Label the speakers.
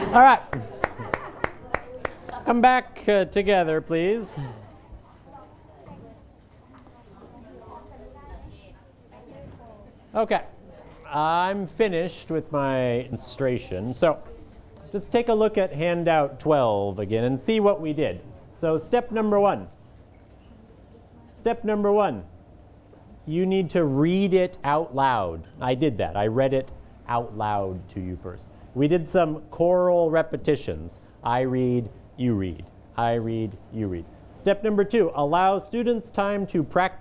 Speaker 1: All right. Come back together, please. Okay. I'm finished with my illustration. So just take a look at handout 12 again and see what we did. So step number one. Step number one. You need to read it out loud. I did that. I read it out loud to you first. We did some choral repetitions. I read, you read. I read, you read. Step number two, allow students time to practice